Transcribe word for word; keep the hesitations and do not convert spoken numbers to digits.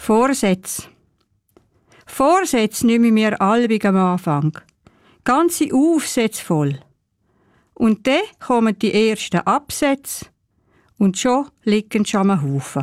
Vorsätze. Vorsätze nehmen wir allweg am Anfang. Ganze Aufsätze voll. Und dann kommen die ersten Absätze und schon liegen sie am Haufen.